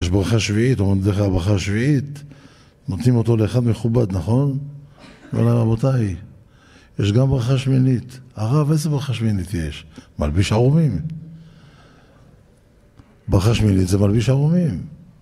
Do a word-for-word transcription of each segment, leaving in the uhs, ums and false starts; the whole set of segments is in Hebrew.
יש ברכה שביעית, אומרים דרך הברכה השביעית, נותנים אותו לאחד מכובד, נכון? ואומרים רבותיי, יש גם ברכה שמינית. הרב, איזה ברכה שמינית יש? מלביש ערומים. ברכה שמינית זה מלביש ערומים.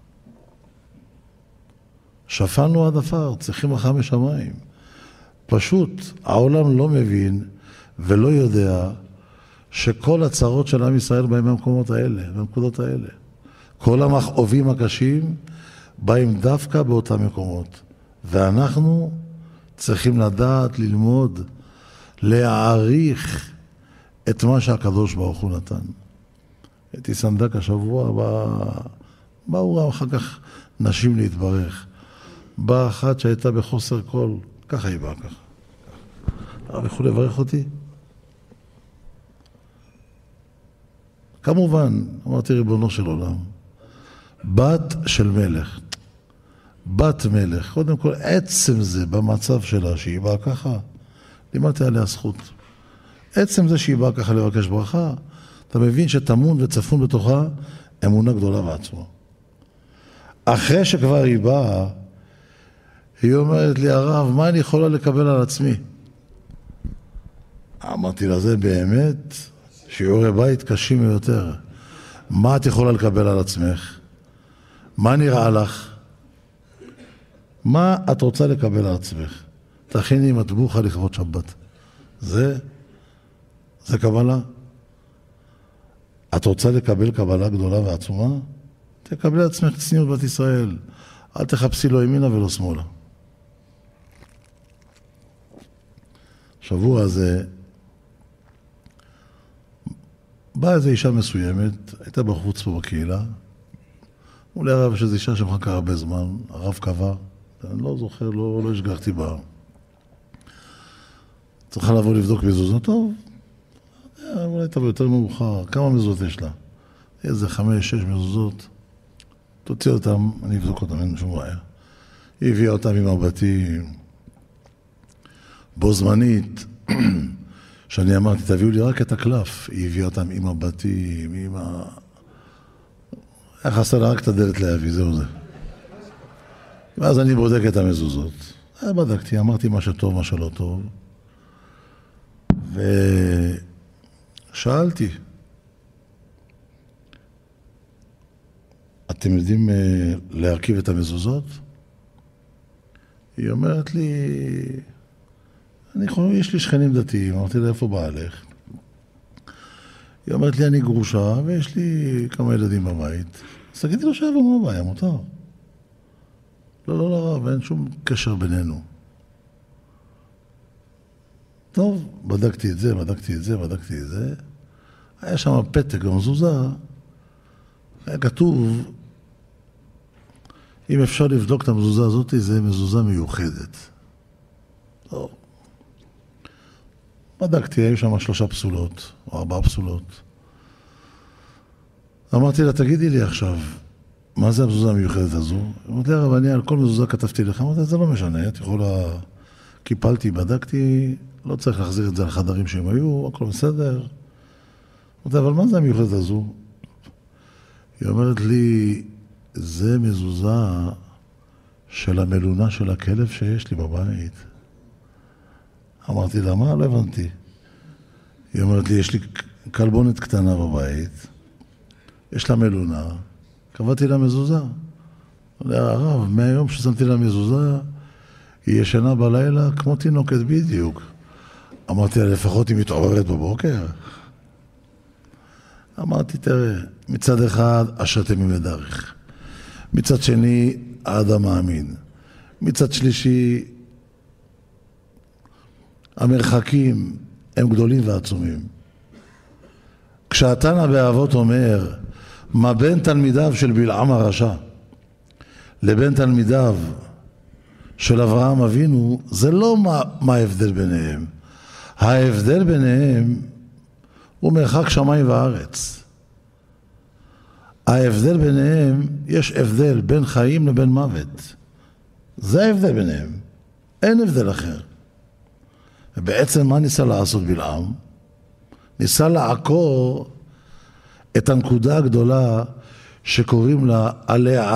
שפלנו עד עפר, צריכים ברכה משמיים. פשוט העולם לא מבין ולא יודע שכל הצרות של עם ישראל באים מהמקומות האלה, מהמקודות האלה. כל המכאובים הקשים באים דווקא באותם מקומות. ואנחנו צריכים לדעת, ללמוד, להעריך את מה שהקדוש ברוך הוא נתן. הייתי סנדק השבוע, באו אחר כך נשים להתברך. באה אחת שהייתה בחוסר קול, ככה היא באה ככה. הרב יכול לברך אותי? כמובן, אמרתי ריבונו של עולם, בת של מלך, בת מלך, קודם כל עצם זה במצב שלה שהיא באה ככה, לימדתי עליה זכות. עצם זה שהיא באה ככה לבקש ברכה, אתה מבין שתמון וצפון בתוכה אמונה גדולה בעצמו. אחרי שכבר היא באה, היא אומרת לי, הרב, מה אני יכולה לקבל על עצמי? אמרתי לה, זה באמת שיעורי בית קשים יותר. מה את יכולה לקבל על עצמך? מה נראה לך? מה את רוצה לקבל על עצמך? תכיני מטבוחה לכבוד שבת. זה, זה קבלה. את רוצה לקבל קבלה גדולה ועצומה? תקבלי עצמך צניעות בת ישראל. אל תחפשי לא ימינה ולא שמאלה. שבוע הזה באה איזו אישה מסוימת, הייתה בחוץ פה בקהילה, אמרו לי הרב שזו אישה שמחכה הרבה זמן, הרב קבע, אני לא זוכר, לא, לא השגחתי בה. צריכה לבוא לבדוק מזוזה, טוב, אולי תבוא יותר מאוחר, כמה מזוזות יש לה? איזה חמש, שש מזוזות, תוציא אותם, אני אבדוק אותם, אין שום בעיה. היא הביאה אותם עם הבתים, בו זמנית, שאני אמרתי, תביאו לי רק את הקלף, היא הביאה אותם עם הבתים, עם ה... איך עשה לה רק את הדלת להביא, זהו זה. ואז אני בודק את המזוזות. בדקתי, אמרתי מה שטוב, מה שלא טוב. ושאלתי, אתם יודעים להרכיב את המזוזות? היא אומרת לי, אני חושב, יש לי שכנים דתיים, אמרתי לה, איפה בעלך? היא אומרת לי, אני גרושה, ויש לי כמה ילדים בבית. אז תגידי לו שאבא, מה הבעיה, מותר? לא, לא, לא, רב, אין שום קשר בינינו. טוב, בדקתי את זה, בדקתי את זה, בדקתי את זה. היה שם פתק במזוזה, היה כתוב, אם אפשר לבדוק את המזוזה הזאת, זה מזוזה מיוחדת. טוב. בדקתי, היו שם שלושה פסולות, או ארבעה פסולות. אמרתי לה, תגידי לי עכשיו, מה זה המזוזה המיוחדת הזו? אמרתי לה, רב, אני על כל מזוזה כתבתי לך, אמרתי, זה לא משנה, את יכולה... קיפלתי, בדקתי, לא צריך להחזיר את זה לחדרים שהם היו, הכל בסדר. אמרתי, אבל מה זה המיוחדת הזו? היא אומרת לי, זה מזוזה של המלונה של הכלב שיש לי בבית. אמרתי לה, מה? לא הבנתי. היא אומרת לי, יש לי קלבונת קטנה בבית, יש לה מלונה, קבעתי לה מזוזה. אמרתי לה, הרב, מהיום ששמתי לה מזוזה, היא ישנה בלילה כמו תינוקת בדיוק. אמרתי לה, לפחות היא מתעוררת בבוקר. אמרתי, תראה, מצד אחד, השתם ממדרך. מצד שני, האדם מאמין. מצד שלישי, המרחקים הם גדולים ועצומים. כשהתנא באבות אומר, מה בין תלמידיו של בלעם הרשע לבין תלמידיו של אברהם אבינו, זה לא מה, מה ההבדל ביניהם. ההבדל ביניהם הוא מרחק שמיים וארץ. ההבדל ביניהם, יש הבדל בין חיים לבין מוות. זה ההבדל ביניהם. אין הבדל אחר. ובעצם מה ניסה לעשות בלעם? ניסה לעקור את הנקודה הגדולה שקוראים לה עליה